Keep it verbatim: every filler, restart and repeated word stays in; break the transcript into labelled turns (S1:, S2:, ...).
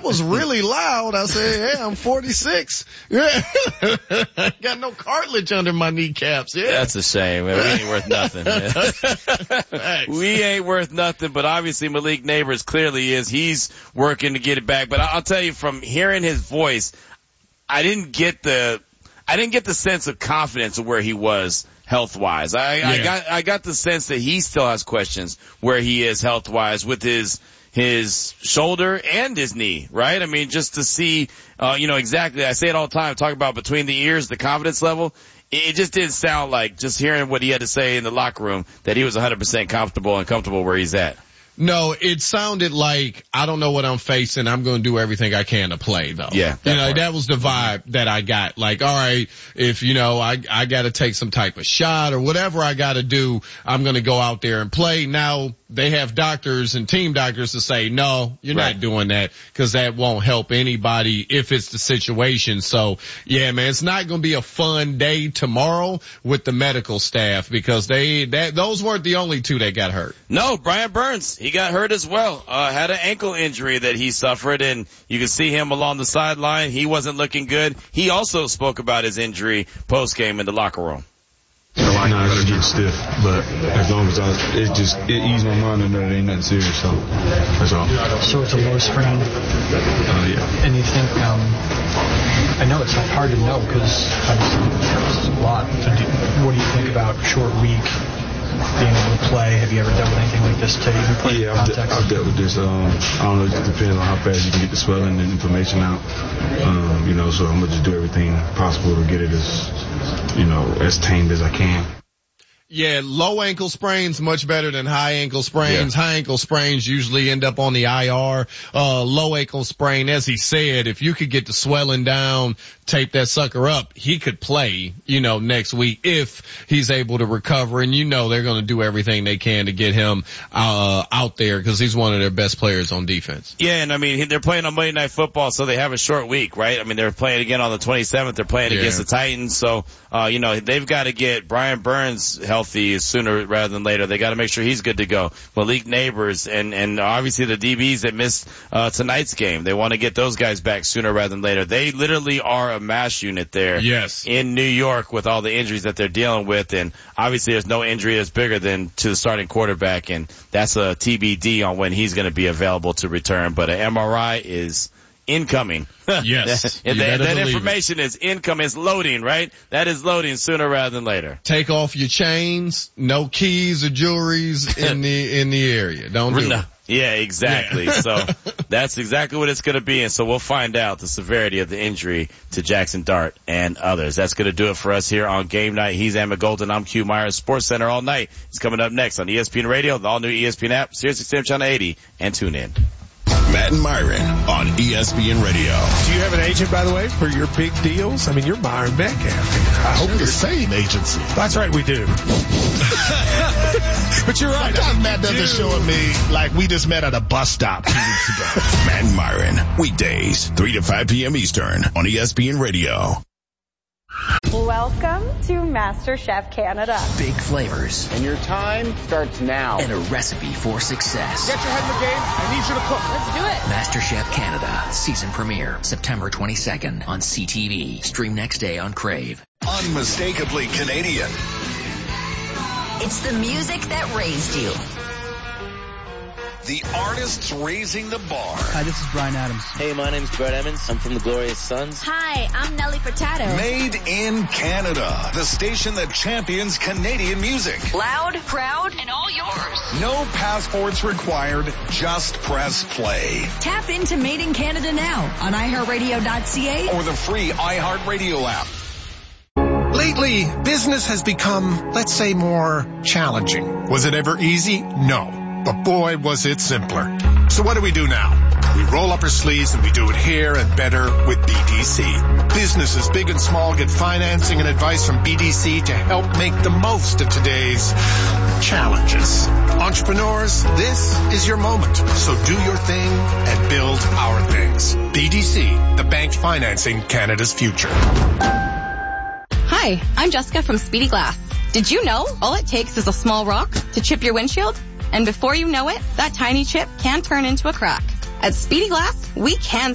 S1: was really loud. I said, yeah, I'm forty-six. Yeah. I got no cartilage under my kneecaps. Yeah.
S2: That's a shame, man. We ain't worth nothing, man. We ain't worth nothing, but obviously Malik Neighbors clearly is. He's working to get it back. But I'll tell you, from hearing his voice, I didn't get the, I didn't get the sense of confidence of where he was health-wise. I, yeah. I got, I got the sense that he still has questions where he is health-wise with his, his shoulder and his knee, right? I mean, just to see, uh, you know, exactly, I say it all the time, talk about between the ears, the confidence level. It just didn't sound like, just hearing what he had to say in the locker room, that he was one hundred percent comfortable and comfortable where he's at.
S1: No, it sounded like, I don't know what I'm facing. I'm going to do everything I can to play, though.
S2: Yeah.
S1: You know, part. That was the vibe that I got. Like, all right, if, you know, I, I got to take some type of shot or whatever I got to do, I'm going to go out there and play. Now, they have doctors and team doctors to say, no, you're right. not doing that, because that won't help anybody if it's the situation. So, yeah, man, it's not going to be a fun day tomorrow with the medical staff, because they, that, those weren't the only two that got hurt.
S2: No, Brian Burns. He got hurt as well. Uh, had an ankle injury that he suffered, and you can see him along the sideline. He wasn't looking good. He also spoke about his injury post-game in the locker room.
S3: No, I know I gotta get stiff, but as long as I, it just, it eased my mind to know it ain't nothing serious, so that's all.
S4: So it's a low sprain?
S3: Uh, yeah.
S4: And you think, um, I know it's hard to know because obviously it's a lot. So do, what do you think about short week? Being able to play, have you ever dealt with anything like this to even put
S3: yeah, I've, de- I've dealt with this. Um, I don't know, it just depends on how fast you can get the swelling and inflammation out. Um, you know, so I'm gonna just do everything possible to get it as, you know, as tamed as I can.
S1: Yeah, low ankle sprains much better than high ankle sprains. Yeah. High ankle sprains usually end up on the I R. Uh, low ankle sprain, as he said, if you could get the swelling down, tape that sucker up, he could play, you know, next week if he's able to recover. And you know they're going to do everything they can to get him uh out there, because he's one of their best players on defense.
S2: Yeah, and I mean, they're playing on Monday Night Football, so they have a short week, right? I mean, they're playing again on the twenty-seventh. They're playing yeah. against the Titans. So, uh, you know, they've got to get Brian Burns healthy sooner rather than later. They got to make sure he's good to go. Malik Neighbors and, and obviously the D Bs that missed, uh, tonight's game. They want to get those guys back sooner rather than later. They literally are a mass unit there.
S1: Yes.
S2: In New York with all the injuries that they're dealing with. And obviously there's no injury that's bigger than to the starting quarterback. And that's a T B D on when he's going to be available to return. But an M R I is incoming.
S1: Yes.
S2: and that, that information it. is incoming. It's loading, right? That is loading sooner rather than later.
S1: Take off your chains. No keys or jewelries in the, in the area. Don't do
S2: no.
S1: it.
S2: Yeah, exactly. Yeah. So that's exactly what it's going to be. And so we'll find out the severity of the injury to Jackson Dart and others. That's going to do it for us here on Game Night. He's Emmett Golden. I'm Q Myers. Sports Center all night. It's coming up next on E S P N Radio, the all-new E S P N app, Sirius X M Channel eighty, and tune in.
S5: Matt and Myron on E S P N Radio.
S6: Do you have an agent, by the way, for your big deals? I mean, you're Myron Metcalf. I hope
S7: the same agency.
S6: That's right, we do. But you're right.
S7: Sometimes Matt doesn't show me like we just met at a bus stop two weeks ago.
S5: Matt and Myron, weekdays, three to five p.m. Eastern on E S P N Radio.
S8: Welcome to MasterChef Canada.
S9: Big flavors.
S10: And your time starts now.
S9: And a recipe for success.
S10: Get your head in the game. I need you to cook.
S8: Let's do it.
S9: MasterChef Canada. Season premiere. September twenty-second on C T V. Stream next day on Crave.
S5: Unmistakably Canadian.
S11: It's the music that raised you.
S5: The artists raising the bar.
S12: Hi, this is Bryan Adams.
S13: Hey, my name's Brett Emmons. I'm from the Glorious Sons.
S11: Hi, I'm Nelly Furtado.
S5: Made in Canada. The station that champions Canadian music.
S11: Loud, proud, and all yours.
S5: No passports required. Just press play.
S11: Tap into Made in Canada now on i heart radio dot c a
S5: or the free iHeartRadio app.
S6: Lately, business has become, let's say, more challenging. Was it ever easy? No. But boy, was it simpler. So what do we do now? We roll up our sleeves and we do it here and better with B D C. Businesses big and small get financing and advice from B D C to help make the most of today's challenges. Entrepreneurs, this is your moment. So do your thing and build our things. B D C, the bank financing Canada's future.
S14: Hi, I'm Jessica from Speedy Glass. Did you know all it takes is a small rock to chip your windshield? And before you know it, that tiny chip can turn into a crack. At Speedy Glass, we can